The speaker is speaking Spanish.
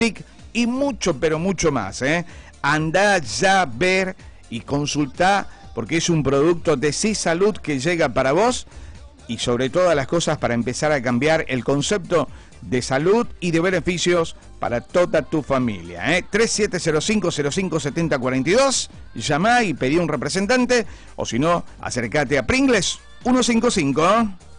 y mucho, pero mucho más, ¿eh? Andá ya a ver y consultá, porque es un producto de CISalud que llega para vos y sobre todas las cosas para empezar a cambiar el concepto de salud y de beneficios para toda tu familia, ¿eh? 3705-057042, llamá y pedí un representante, o si no, acércate a Pringles 155.